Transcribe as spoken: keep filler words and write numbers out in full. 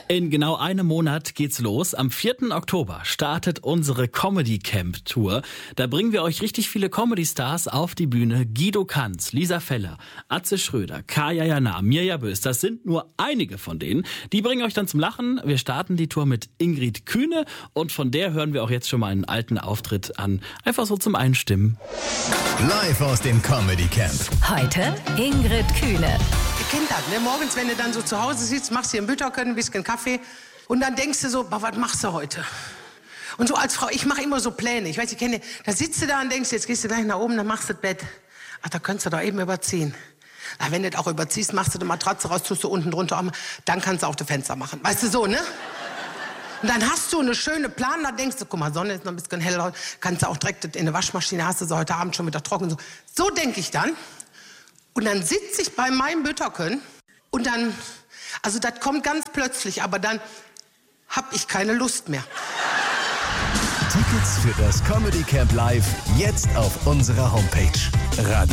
In genau einem Monat geht's los. Am vierten Oktober startet unsere Comedy Camp Tour. Da bringen wir euch richtig viele Comedy-Stars auf die Bühne. Guido Kanz, Lisa Feller, Atze Schröder, Kaya Jana, Mirja Bös. Das sind nur einige von denen. Die bringen euch dann zum Lachen. Wir starten die Tour mit Ingrid Kühne und von der hören wir auch jetzt schon mal einen alten Auftritt an. Einfach so zum Einstimmen. Live aus dem Comedy Camp. Heute Ingrid Kühne. Ihr kennt das, ne? Morgens, wenn du dann so zu Hause sitzt, machst dir einen Bütterchen, ein bisschen Kaffee und dann denkst du so, boah, was machst du heute? Und so als Frau, ich mache immer so Pläne. Ich weiß, ich kenne, da sitzt du da und denkst, jetzt gehst du gleich nach oben, dann machst du das Bett. Ach, da könntest du doch eben überziehen. Ach, wenn du das auch überziehst, machst du die Matratze raus, tust du unten drunter, dann kannst du auch die Fenster machen. Weißt du, so, ne? Und dann hast du eine schöne Plan, da denkst du, guck mal, Sonne ist noch ein bisschen hell, kannst du auch direkt in eine Waschmaschine, hast du so heute Abend schon wieder trocken. So, so denke ich dann. Und dann sitze ich bei meinem Bütterchen und dann, also das kommt ganz plötzlich, aber dann hab ich keine Lust mehr. Tickets für das Comedy Camp Live jetzt auf unserer Homepage. Radio